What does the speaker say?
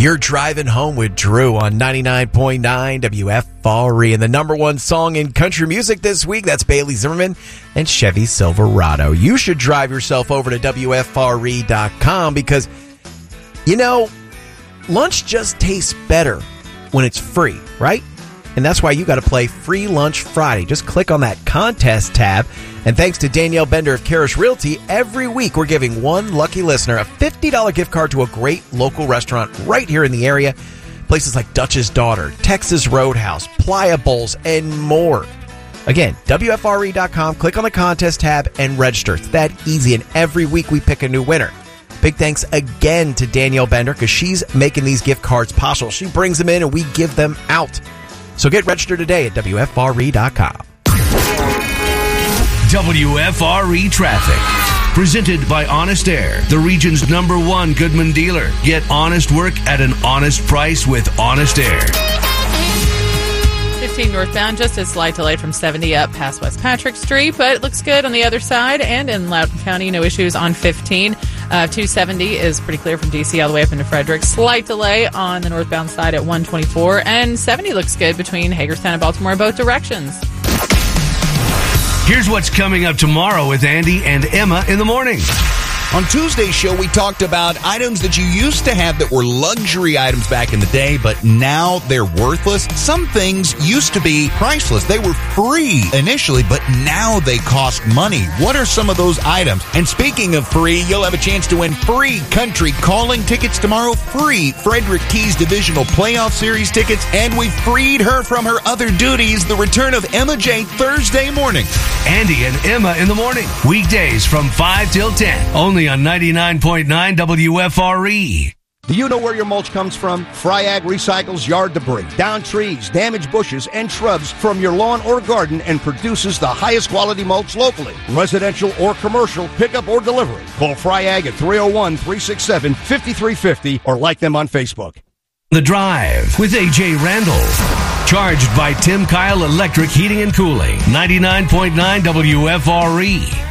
You're driving home with Drew on 99.9 WFRE. And the number one song in country music this week, that's Bailey Zimmerman and Chevy Silverado. You should drive yourself over to WFRE.com because, you know, lunch just tastes better when it's free, right? And that's why you got to play Free Lunch Friday. Just click on that contest tab. And thanks to Danielle Bender of Karish Realty, every week we're giving one lucky listener a $50 gift card to a great local restaurant right here in the area. Places like Dutch's Daughter, Texas Roadhouse, Playa Bowls, and more. Again, WFRE.com, click on the contest tab and register. It's that easy, and every week we pick a new winner. Big thanks again to Danielle Bender because she's making these gift cards possible. She brings them in and we give them out. So get registered today at WFRE.com. WFRE Traffic. Presented by Honest Air, the region's #1 Goodman dealer. Get honest work at an honest price with Honest Air. 15 northbound, just a slight delay from 70 up past West Patrick Street, but it looks good on the other side. And in Loudoun County, no issues on 15. 270 is pretty clear from D.C. all the way up into Frederick. Slight delay on the northbound side at 124. And 70 looks good between Hagerstown and Baltimore in both directions. Here's what's coming up tomorrow with Andy and Emma in the morning. On Tuesday's show, we talked about items that you used to have that were luxury items back in the day, but now they're worthless. Some things used to be priceless. They were free initially, but now they cost money. What are some of those items? And speaking of free, you'll have a chance to win free country calling tickets tomorrow, free Frederick Keys Divisional Playoff Series tickets, and we freed her from her other duties, the return of Emma J. Thursday morning. Andy and Emma in the morning. Weekdays from 5 till 10. Only on 99.9 WFRE. Do you know where your mulch comes from? Fryag recycles yard debris, down trees, damaged bushes, and shrubs from your lawn or garden and produces the highest quality mulch locally. Residential or commercial, pickup or delivery. Call Fryag at 301-367-5350 or like them on Facebook. The Drive with A.J. Randall. Charged by Tim Kyle Electric Heating and Cooling. 99.9 WFRE.